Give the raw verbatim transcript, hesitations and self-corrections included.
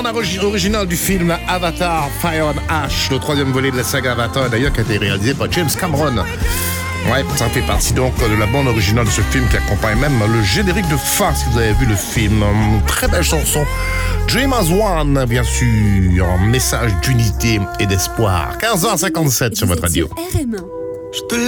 bande originale du film Avatar Fire and Ash, le troisième volet de la saga Avatar, d'ailleurs, qui a été réalisé par James Cameron. Ouais, ça fait partie donc de la bande originale de ce film qui accompagne même le générique de fin, si vous avez vu le film. Très belle chanson. Dream as One, bien sûr. Message d'unité et d'espoir. quinze heures cinquante-sept sur votre radio. R M un.